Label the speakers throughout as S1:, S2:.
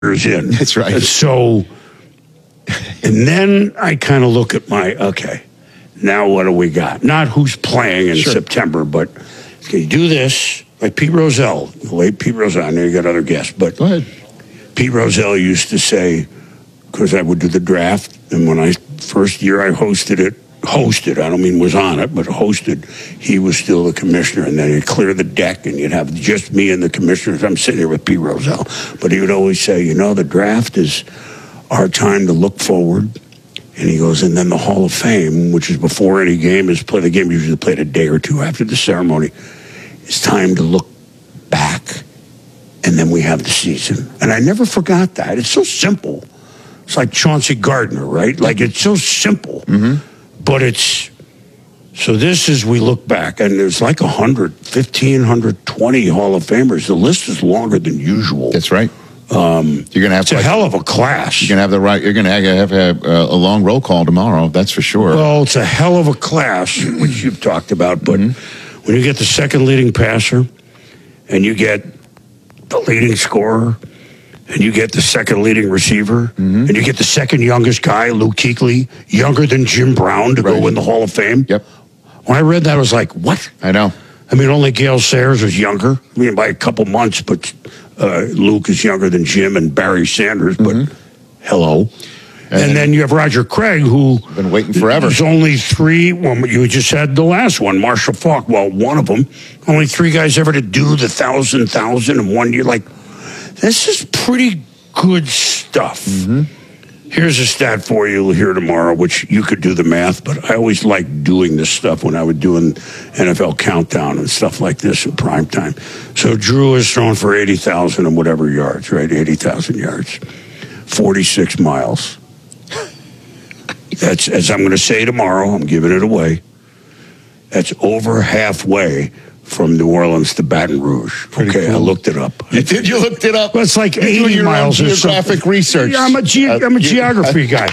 S1: years in.
S2: That's right.
S1: And so, and then I kind of look at okay, now what do we got? Not who's playing in September, but can you do this? Like Pete Rozelle, the late Pete Rozelle. I know you got other guests, but
S2: go ahead.
S1: Pete Rozelle used to say, because I would do the draft, and when first year I hosted, I don't mean was on it, but hosted, he was still the commissioner, and then he'd clear the deck, and you'd have just me and the commissioners. I'm sitting here with Pete Rozelle. But he would always say, the draft is our time to look forward. And he goes, and then the Hall of Fame, which is before any game is played, the game usually played a day or two after the ceremony, it's time to look back, and then we have the season. And I never forgot that. It's so simple. It's like Chauncey Gardner, right? Like, it's so simple.
S2: Mm-hmm.
S1: But so this is, we look back, and there's like 120 Hall of Famers. The list is longer than usual.
S2: That's right. You're gonna have
S1: it's a hell of a class.
S2: You're gonna have a long roll call tomorrow. That's for sure.
S1: Well, it's a hell of a class, which you've talked about. But when you get the second leading passer, and you get the leading scorer, and you get the second leading receiver, and you get the second youngest guy, Luke Kuechly, younger than Jim Brown, to go in the Hall of Fame.
S2: Yep.
S1: When I read that, I was like, what?
S2: I know.
S1: I mean, only Gale Sayers was younger. I mean, by a couple months, but Luke is younger than Jim and Barry Sanders, but hello. And then you have Roger Craig, who
S2: been waiting forever.
S1: There's only three. Well, you just had the last one, Marshall Faulk. Well, one of them. Only three guys ever to do the 1,000 in 1 year. Like, this is pretty good stuff. Here's a stat for you here tomorrow, which you could do the math, but I always liked doing this stuff when I was doing NFL Countdown and stuff like this in prime time. So Drew is thrown for 80,000 and whatever yards, right? 80,000 yards. 46 miles. That's, as I'm going to say tomorrow, I'm giving it away. That's over halfway from New Orleans to Baton Rouge. Pretty cool. I looked it up.
S2: You looked it up?
S1: Well, it's like 80 miles or something.
S2: Geographic research.
S1: Yeah, I'm a geography guy.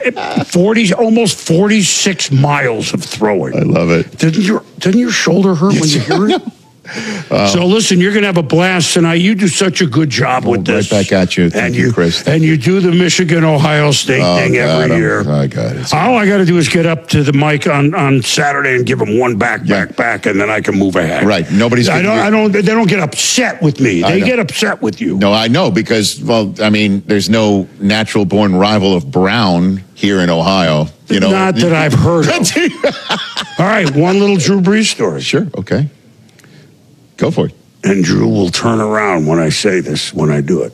S1: Almost 46 miles of throwing.
S2: I love it.
S1: Doesn't your shoulder hurt when you hear it? So listen, you're going to have a blast tonight. You do such a good job with this.
S2: Right back at you. Thank you, Chris.
S1: And you do the Michigan-Ohio State thing every year.
S2: Oh, God.
S1: All I got to do is get up to the mic on Saturday and give them one back, and then I can move ahead.
S2: Right. They
S1: don't get upset with me. They get upset with you.
S2: No, I know, because, there's no natural-born rival of Brown here in Ohio.
S1: Not that I've heard of. All right, one little Drew Brees story.
S2: Sure, okay. Go for it.
S1: And Drew will turn around when I say this, when I do it.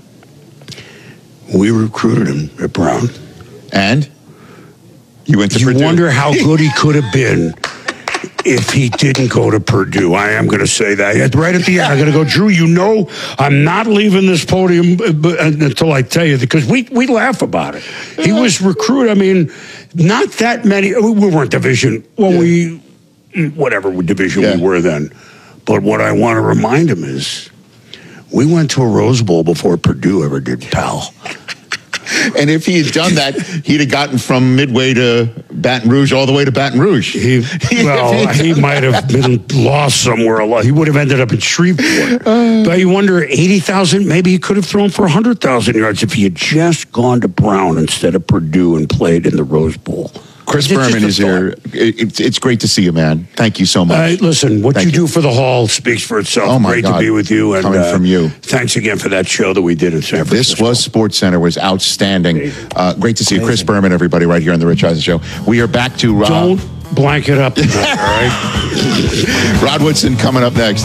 S1: We recruited him at Brown.
S2: And? You went to Purdue.
S1: You wonder how good he could have been if he didn't go to Purdue. I am going to say that. Right at the end, I'm going to go, Drew, I'm not leaving this podium until I tell you, because we laugh about it. He was recruited. Not that many. We weren't division. Well, whatever division we were then. But what I want to remind him is we went to a Rose Bowl before Purdue ever did, pal.
S2: And if he had done that, he'd have gotten from Midway to Baton Rouge all the way to Baton Rouge.
S1: He might have been lost somewhere. He would have ended up in Shreveport. But you wonder, 80,000, maybe he could have thrown for 100,000 yards if he had just gone to Brown instead of Purdue and played in the Rose Bowl.
S2: Chris Berman is here. It's great to see you, man. Thank you so much.
S1: Listen, what you do for the Hall speaks for itself.
S2: Oh, my
S1: great
S2: God.
S1: to be with you. And,
S2: coming from you.
S1: Thanks again for that show that we did in San Francisco.
S2: This was SportsCenter. Was outstanding. Great to see you. Chris Berman, everybody, right here on The Rich Eisen Show. We are back to...
S1: Don't blanket up tonight, all right?
S2: Rod Woodson coming up next.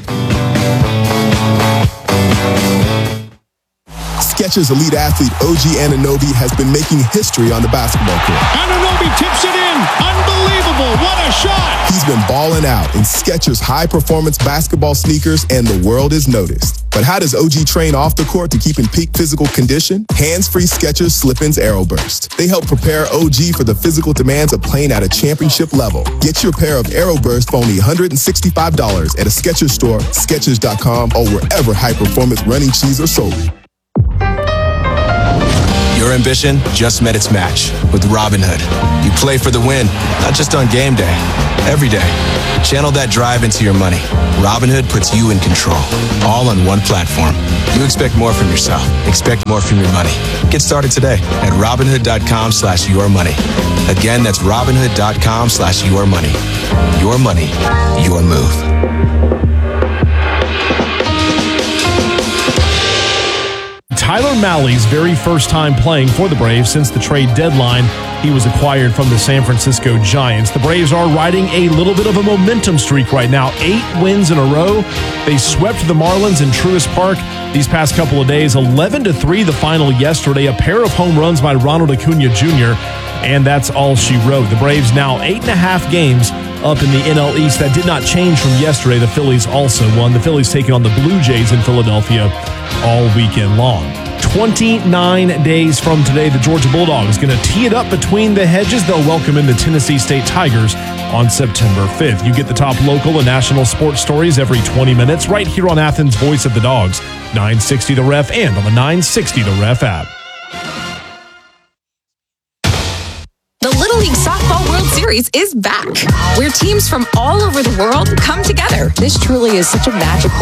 S3: Skechers elite athlete OG Anunoby has been making history on the basketball court.
S4: Anunoby tips it in. Unbelievable. What a shot.
S3: He's been balling out in Skechers high-performance basketball sneakers, and the world is noticed. But how does OG train off the court to keep in peak physical condition? Hands-free Skechers Slip-ins Aeroburst. They help prepare OG for the physical demands of playing at a championship level. Get your pair of Aeroburst for only $165 at a Skechers store, Skechers.com, or wherever high-performance running shoes are sold.
S5: Your ambition just met its match with Robinhood. You play for the win, not just on game day, every day. Channel that drive into your money. Robinhood puts you in control, all on one platform. You expect more from yourself. Expect more from your money. Get started today at Robinhood.com/yourmoney. Again, that's Robinhood.com/yourmoney. Your money, your move.
S6: Tyler Malley's very first time playing for the Braves since the trade deadline. He was acquired from the San Francisco Giants. The Braves are riding a little bit of a momentum streak right now. 8 wins in a row. They swept the Marlins in Truist Park these past couple of days. 11-3 the final yesterday. A pair of home runs by Ronald Acuna Jr., and that's all she wrote. The Braves now 8.5 games up in the NL East. That did not change from yesterday. The Phillies also won. The Phillies taking on the Blue Jays in Philadelphia all weekend long. 29 days from today, the Georgia Bulldogs going to tee it up between the hedges. They'll welcome in the Tennessee State Tigers on September 5th. You get the top local and national sports stories every 20 minutes right here on Athens' Voice of the Dogs, 960 The Ref, and on the 960 The Ref app.
S7: The Little League Softball World Series is back, where teams from all over the world come together. This truly is such a magical